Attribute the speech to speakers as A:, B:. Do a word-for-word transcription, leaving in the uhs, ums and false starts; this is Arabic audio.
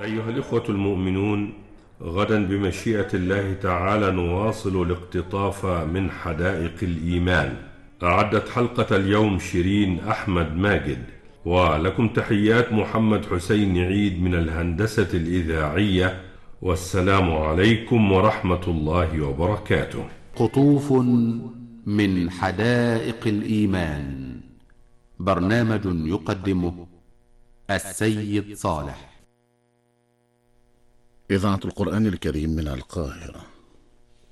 A: أيها الإخوة المؤمنون، غدا بمشيئة الله تعالى نواصل الاقتطاف من حدائق الإيمان. أعدت حلقة اليوم شيرين أحمد ماجد، ولكم تحيات محمد حسين عيد من الهندسة الإذاعية، والسلام عليكم ورحمة الله وبركاته.
B: قطوف من حدائق الإيمان، برنامج يقدمه السيد صالح.
C: إذاعة القرآن الكريم من القاهرة.